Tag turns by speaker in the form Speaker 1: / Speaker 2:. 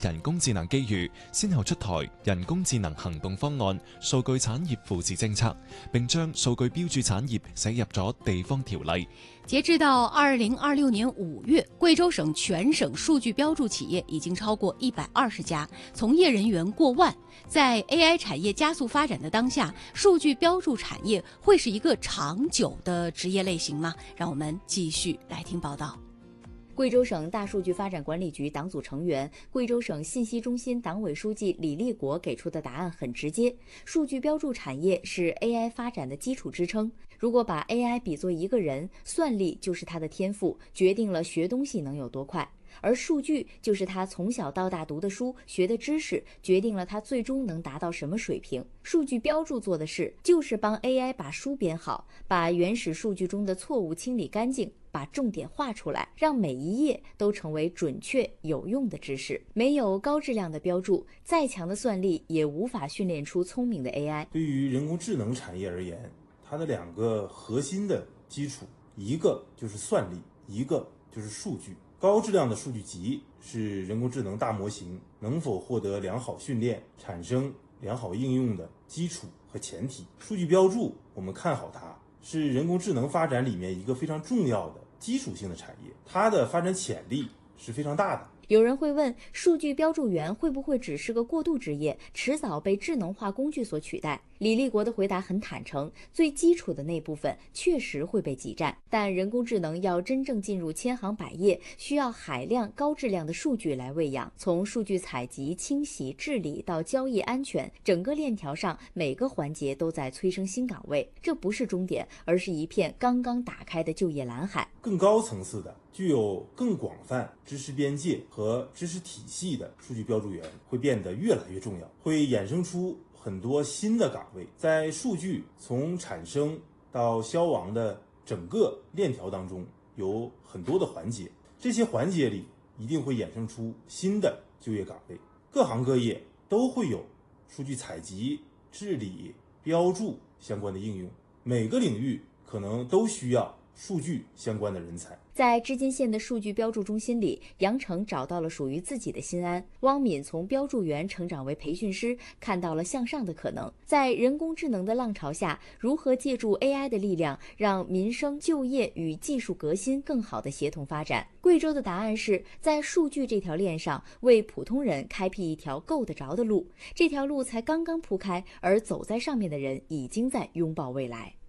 Speaker 1: 人工智能機遇，先後出台人工智能行動方案、數據產業扶持政策，並將數據標註產業寫入咗地方條例。
Speaker 2: 截至到2026年5月，貴州省全省數據標註企業已經超過120家，從業人員過萬。在 AI 產業加速發展的當下，數據標註產業會是一個長久的職業類型嗎？讓我們繼續來聽報道。
Speaker 3: 貴州省大數據發展管理局黨組成員、貴州省信息中心黨委書記李立國給出的答案很直接：數據標註產業是 AI 發展的基礎支撐。如果把 AI 比作一個人，算力就是他的天賦，決定了學東西能有多快；而數據就是他從小到大讀的書、學的知識，決定了他最終能達到什麼水平。數據標註做的事，就是幫 AI 把書編好，把原始數據中的錯誤清理乾淨，把重點畫出來，讓每一頁都成為準確有用的知識。沒有高質量的標註，再強的算力也無法訓練出聰明的 AI。
Speaker 4: 對於人工智能產業而言，它的兩個核心的基礎，一個就是算力，一個就是數據。高質量的數據集是人工智能大模型能否獲得良好訓練、產生良好應用的基礎和前提。數據標註，我們看好它，是人工智能發展裡面一個非常重要的基礎性的產業，它的發展潛力是非常大的。
Speaker 3: 有人會問，數據標註員會不會只是個過渡職業，遲早被智能化工具所取代？李立國的回答很坦誠，最基礎的那部分確實會被擠占，但人工智能要真正進入千行百業，需要海量高質量的數據來餵養。從數據採集、清洗、治理到交易安全，整個鏈條上每個環節都在催生新崗位。這不是終點，而是一片剛剛打開的就業藍海。
Speaker 4: 更高層次的、具有更廣泛知識邊界和知識體系的數據標註員會變得越來越重要，會衍生出很多新的崗位。在數據從產生到消亡的整個鏈條當中，有很多的環節，這些環節裡一定會衍生出新的就業崗位。各行各業都會有數據採集、治理、標註相關的應用，每個領域可能都需要數據相關的人才。
Speaker 3: 在织金縣的數據標註中心裡，楊成找到了屬於自己的心安。汪敏從標註員成長為培訓師，看到了向上的可能。在人工智能的浪潮下，如何借助 AI 的力量，讓民生、就業與技術革新更好的協同發展？貴州的答案是在數據這條鏈上，為普通人開闢一條夠得着的路。這條路才剛剛鋪開，而走在上面的人已經在擁抱未來。